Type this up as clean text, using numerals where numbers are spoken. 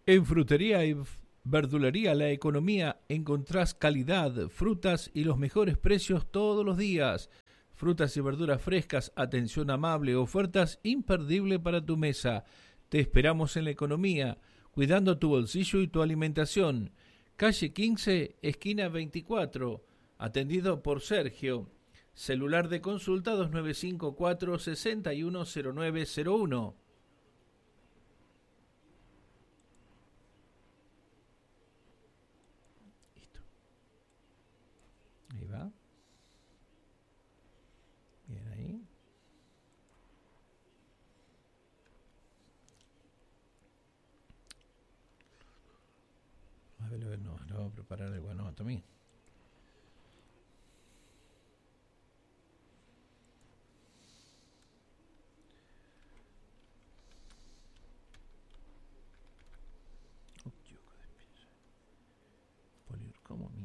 En frutería y verdulería La Economía encontrás calidad, frutas y los mejores precios todos los días. Frutas y verduras frescas, atención amable, ofertas imperdible para tu mesa. Te esperamos en La Economía, cuidando tu bolsillo y tu alimentación. Calle 15, esquina 24, atendido por Sergio. Celular de consulta 2954 610901. Listo. Ahí va. Bien ahí. A ver, no, le vamos a preparar el guanojo también. ¿Cómo